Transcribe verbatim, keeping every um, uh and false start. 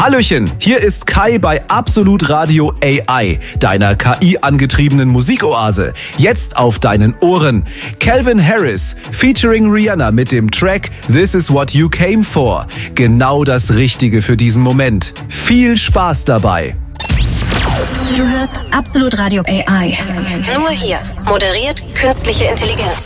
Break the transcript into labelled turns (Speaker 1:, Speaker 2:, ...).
Speaker 1: Hallöchen, hier ist Kai bei Absolut Radio A I, deiner K I-angetriebenen Musikoase. Jetzt auf deinen Ohren. Calvin Harris featuring Rihanna mit dem Track This Is What You Came For. Genau das Richtige für diesen Moment. Viel Spaß dabei.
Speaker 2: Du hörst Absolut Radio A I. Nur hier. Moderiert künstliche Intelligenz.